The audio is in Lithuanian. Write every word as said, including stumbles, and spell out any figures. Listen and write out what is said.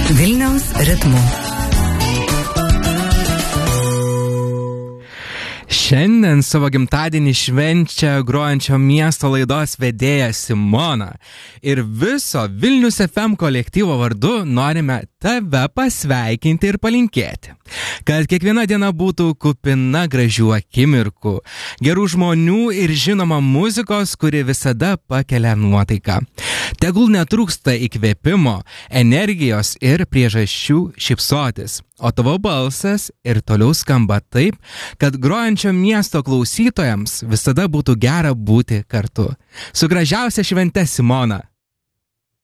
Vilniaus ritmu. Šiandien savo gimtadienį švenčia grojančio miesto laidos vedėja Simona. Ir viso Vilnius F M kolektyvo vardu norime tave pasveikinti ir palinkėti. Kad kiekviena diena būtų kupina gražių akimirkų, gerų žmonių ir žinoma muzikos, kuri visada pakelia nuotaiką. Tegul netrūksta įkvėpimo, energijos ir priežasčių šypsotis. O tavo balsas ir toliau skamba taip, kad grojančio miesto klausytojams visada būtų gera būti kartu. Su gražiausia švente, Simona!